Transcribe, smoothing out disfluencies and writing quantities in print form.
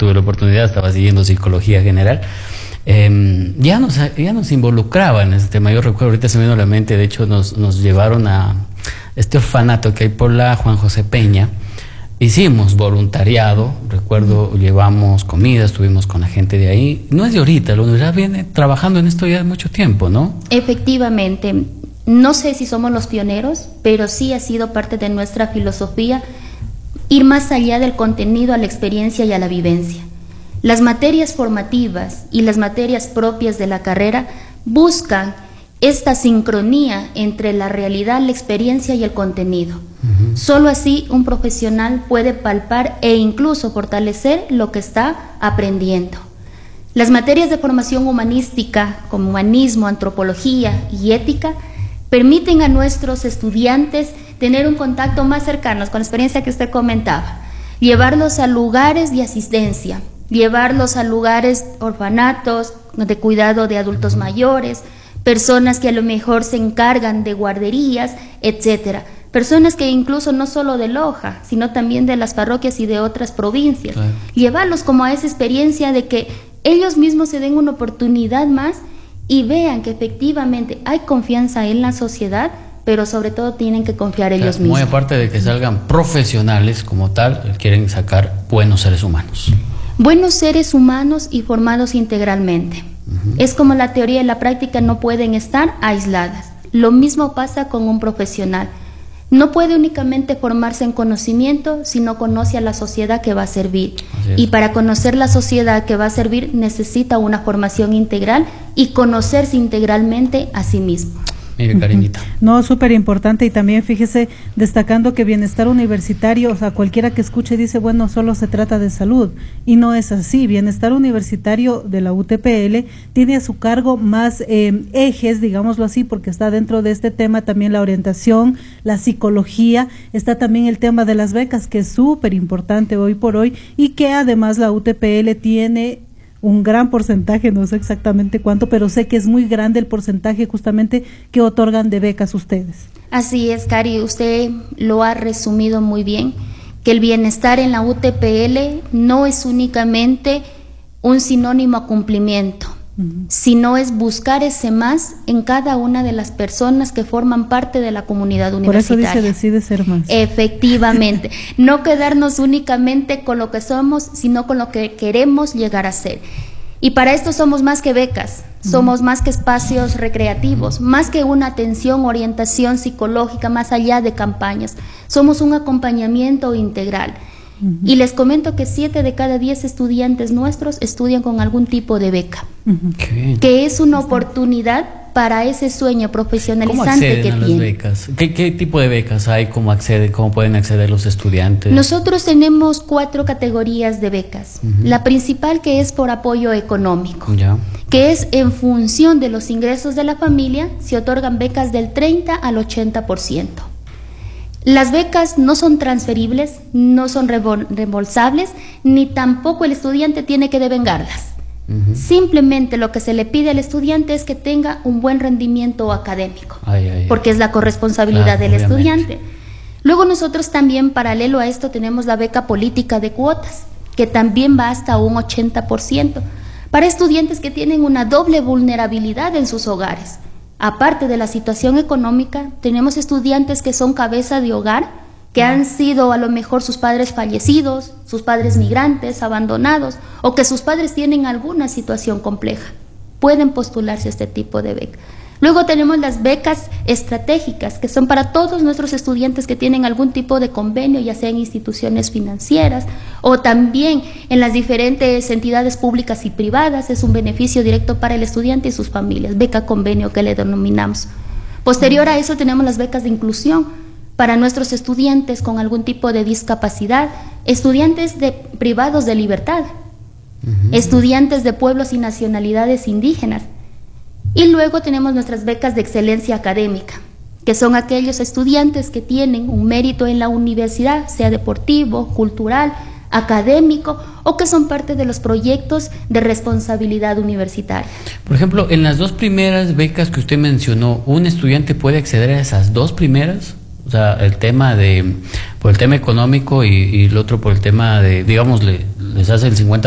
tuve la oportunidad, estaba siguiendo psicología general, ya nos involucraba en ese tema. Yo recuerdo, ahorita se me vino a la mente, de hecho nos llevaron a este orfanato que hay por la Juan José Peña. Hicimos voluntariado, recuerdo, llevamos comida, estuvimos con la gente de ahí. No es de ahorita, la universidad viene trabajando en esto ya de mucho tiempo, ¿no? Efectivamente, no sé si somos los pioneros, pero sí ha sido parte de nuestra filosofía ir más allá del contenido a la experiencia y a la vivencia. Las materias formativas y las materias propias de la carrera buscan esta sincronía entre la realidad, la experiencia y el contenido. Solo así un profesional puede palpar e incluso fortalecer lo que está aprendiendo. Las materias de formación humanística, como humanismo, antropología y ética, permiten a nuestros estudiantes tener un contacto más cercano con la experiencia que usted comentaba, llevarlos a lugares de asistencia, llevarlos a lugares, orfanatos, de cuidado de adultos mayores, personas que a lo mejor se encargan de guarderías, etcétera. Personas que incluso no solo de Loja, sino también de las parroquias y de otras provincias. Claro. Llevarlos como a esa experiencia de que ellos mismos se den una oportunidad más y vean que efectivamente hay confianza en la sociedad, pero sobre todo tienen que confiar ellos mismos. Muy aparte de que salgan profesionales como tal, quieren sacar buenos seres humanos. Buenos seres humanos y formados integralmente. Es como la teoría y la práctica no pueden estar aisladas. Lo mismo pasa con un profesional. No puede únicamente formarse en conocimiento si no conoce a la sociedad que va a servir. Y para conocer la sociedad que va a servir necesita una formación integral y conocerse integralmente a sí mismo. Mire, Karinita. No, súper importante, y también fíjese, destacando que bienestar universitario, o sea, cualquiera que escuche dice, bueno, solo se trata de salud, y no es así. Bienestar universitario de la UTPL tiene a su cargo más ejes, digámoslo así, porque está dentro de este tema también la orientación, la psicología, está también el tema de las becas, que es súper importante hoy por hoy, y que además la UTPL tiene un gran porcentaje, no sé exactamente cuánto, pero sé que es muy grande el porcentaje justamente que otorgan de becas ustedes. Así es, Cari, usted lo ha resumido muy bien, que el bienestar en la UTPL no es únicamente un sinónimo a cumplimiento, sino es buscar ese más en cada una de las personas que forman parte de la comunidad universitaria. Por eso dice, decide ser más. Efectivamente, no quedarnos únicamente con lo que somos, sino con lo que queremos llegar a ser. Y para esto somos más que becas, somos más que espacios recreativos, más que una atención, orientación psicológica, más allá de campañas. Somos un acompañamiento integral. Y les comento que 7 de cada 10 estudiantes nuestros estudian con algún tipo de beca, que es una oportunidad para ese sueño profesionalizante que tienen. ¿Cómo acceden a las becas? ¿Qué tipo de becas hay? ¿Cómo pueden acceder los estudiantes? Nosotros tenemos 4 categorías de becas. La principal, que es por apoyo económico, que es en función de los ingresos de la familia, se otorgan becas del 30 al 80%. Las becas no son transferibles, no son reembolsables, ni tampoco el estudiante tiene que devengarlas. Simplemente lo que se le pide al estudiante es que tenga un buen rendimiento académico, porque es la corresponsabilidad del estudiante. Luego nosotros también, paralelo a esto, tenemos la beca política de cuotas, que también va hasta un 80%, para estudiantes que tienen una doble vulnerabilidad en sus hogares. Aparte de la situación económica, tenemos estudiantes que son cabeza de hogar, que han sido a lo mejor sus padres fallecidos, sus padres migrantes, abandonados, o que sus padres tienen alguna situación compleja. Pueden postularse a este tipo de beca. Luego tenemos las becas estratégicas, que son para todos nuestros estudiantes que tienen algún tipo de convenio, ya sea en instituciones financieras o también en las diferentes entidades públicas y privadas. Es un beneficio directo para el estudiante y sus familias, beca convenio que le denominamos. Posterior a eso tenemos las becas de inclusión para nuestros estudiantes con algún tipo de discapacidad, estudiantes privados de libertad, estudiantes de pueblos y nacionalidades indígenas. Y luego tenemos nuestras becas de excelencia académica, que son aquellos estudiantes que tienen un mérito en la universidad, sea deportivo, cultural, académico, o que son parte de los proyectos de responsabilidad universitaria. Por ejemplo, en las 2 primeras becas que usted mencionó, ¿un estudiante puede acceder a esas 2 primeras? O sea, el tema por el tema económico y el otro por el tema de, digamos, les hace el 50%